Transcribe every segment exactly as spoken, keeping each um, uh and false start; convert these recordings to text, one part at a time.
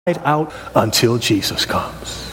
out until Jesus comes.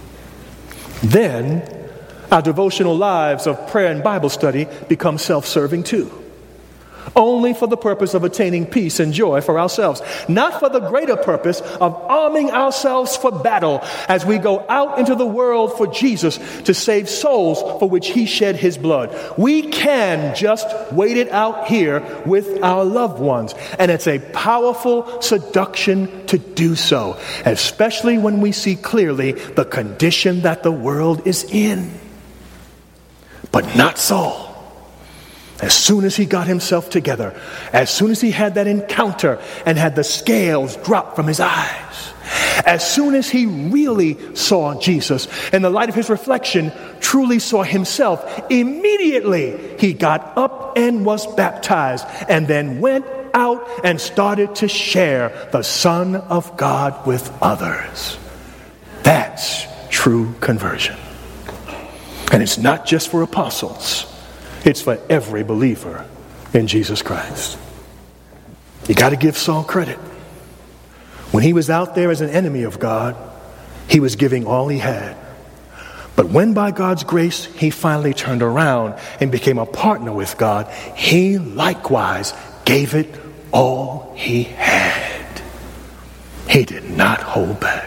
Then our devotional lives of prayer and Bible study become self-serving too. Only for the purpose of attaining peace and joy for ourselves, not for the greater purpose of arming ourselves for battle as we go out into the world for Jesus to save souls for which he shed his blood. We can just wait it out here with our loved ones, and it's a powerful seduction to do so, especially when we see clearly the condition that the world is in. But not Saul. As soon as he got himself together, as soon as he had that encounter and had the scales drop from his eyes, as soon as he really saw Jesus, in the light of his reflection, truly saw himself, immediately he got up and was baptized, and then went out and started to share the Son of God with others. That's true conversion. And it's not just for apostles. It's for every believer in Jesus Christ. You got to give Saul credit. When he was out there as an enemy of God, he was giving all he had. But when by God's grace he finally turned around and became a partner with God, he likewise gave it all he had. He did not hold back.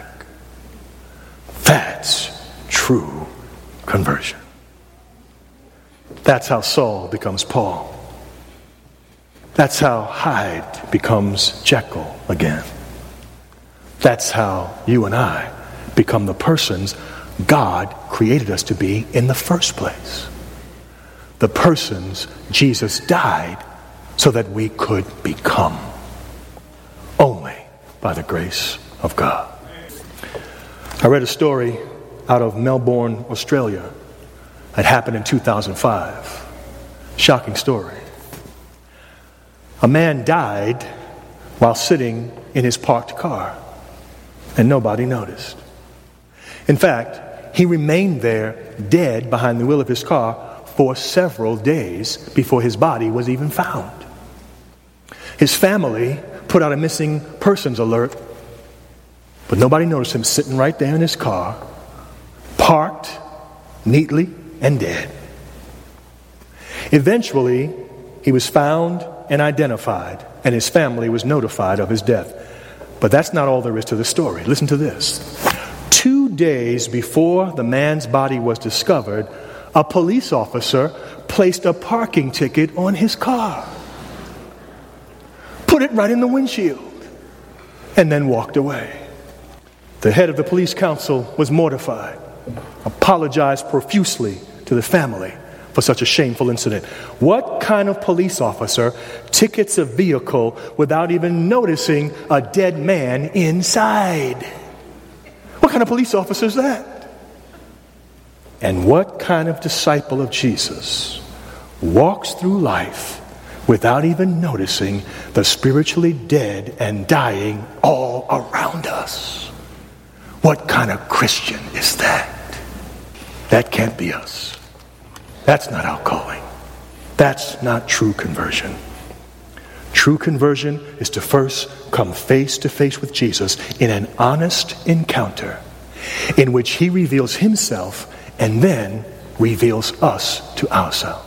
That's true conversion. That's how Saul becomes Paul. That's how Hyde becomes Jekyll again. That's how you and I become the persons God created us to be in the first place. The persons Jesus died so that we could become. Only by the grace of God. I read a story out of Melbourne, Australia. It happened in two thousand five. Shocking story. A man died while sitting in his parked car, and nobody noticed. In fact, he remained there dead behind the wheel of his car for several days before his body was even found. His family put out a missing persons alert, but nobody noticed him sitting right there in his car, parked neatly and dead. Eventually, he was found and identified, and his family was notified of his death. But that's not all there is to the story. Listen to this. Two days before the man's body was discovered, a police officer placed a parking ticket on his car, put it right in the windshield, and then walked away. The head of the police council was mortified, apologized profusely to the family for such a shameful incident. What kind of police officer tickets a vehicle without even noticing a dead man inside? What kind of police officer is that? And what kind of disciple of Jesus walks through life without even noticing the spiritually dead and dying all around us? What kind of Christian is that? That can't be us. That's not our calling. That's not true conversion. True conversion is to first come face to face with Jesus in an honest encounter in which he reveals himself and then reveals us to ourselves.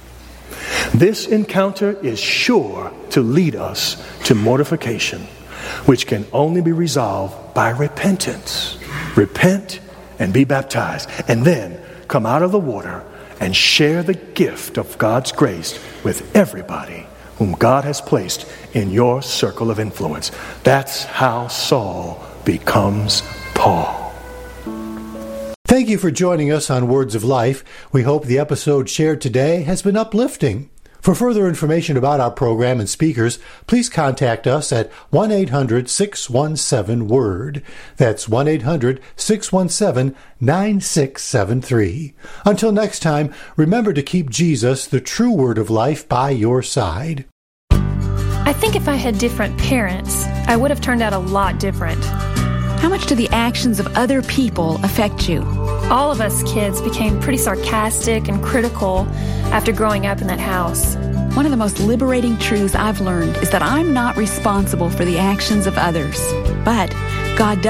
This encounter is sure to lead us to mortification, which can only be resolved by repentance. Repent and be baptized, and then come out of the water and share the gift of God's grace with everybody whom God has placed in your circle of influence. That's how Saul becomes Paul. Thank you for joining us on Words of Life. We hope the episode shared today has been uplifting. For further information about our program and speakers, please contact us at one eight hundred six one seven WORD. That's one eight hundred six one seven nine six seven three. Until next time, remember to keep Jesus, the true Word of life, by your side. I think if I had different parents, I would have turned out a lot different. How much do the actions of other people affect you? All of us kids became pretty sarcastic and critical after growing up in that house. One of the most liberating truths I've learned is that I'm not responsible for the actions of others, but God does.